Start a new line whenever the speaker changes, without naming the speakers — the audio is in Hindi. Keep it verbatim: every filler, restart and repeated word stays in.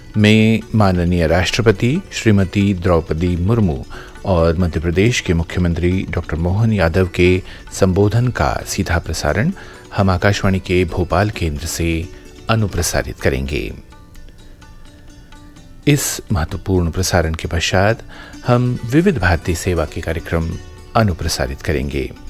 में माननीय राष्ट्रपति श्रीमती द्रौपदी मुर्मू और मध्य प्रदेश के मुख्यमंत्री डॉक्टर मोहन यादव के संबोधन का सीधा प्रसारण हम आकाशवाणी के भोपाल केंद्र से अनुप्रसारित करेंगे। इस महत्वपूर्ण प्रसारण के पश्चात हम विविध भारती सेवा के कार्यक्रम अनुप्रसारित करेंगे।